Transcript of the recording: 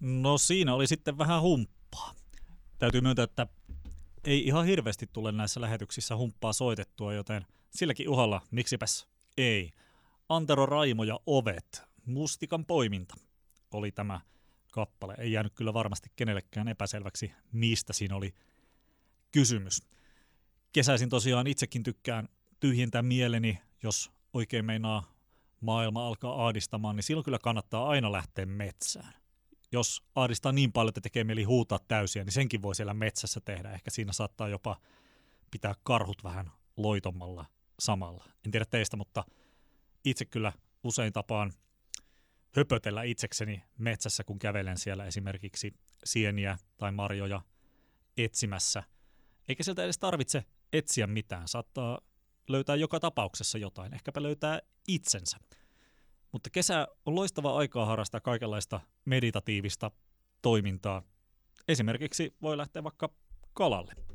No siinä oli sitten vähän humppaa. Täytyy myöntää, että ei ihan hirveästi tule näissä lähetyksissä humppaa soitettua, joten silläkin uhalla, miksipäs ei. Antero Raimo ja Ovet, Mustikan poiminta, oli tämä kappale. Ei jäänyt kyllä varmasti kenellekään epäselväksi, mistä siinä oli kysymys. Kesäisin tosiaan itsekin tykkään tyhjentää mieleni, jos oikein meinaa maailma alkaa ahdistamaan, niin silloin kyllä kannattaa aina lähteä metsään. Jos ahdistaa niin paljon, että tekee mieli huutaa täysiä, niin senkin voi siellä metsässä tehdä. Ehkä siinä saattaa jopa pitää karhut vähän loitommalla samalla. En tiedä teistä, mutta itse kyllä usein tapaan höpötellä itsekseni metsässä, kun kävelen siellä esimerkiksi sieniä tai marjoja etsimässä. Eikä sieltä edes tarvitse etsiä mitään. Saattaa löytää joka tapauksessa jotain. Ehkäpä löytää itsensä. Mutta kesä on loistava aikaa harrastaa kaikenlaista meditatiivista toimintaa. Esimerkiksi voi lähteä vaikka kalalle.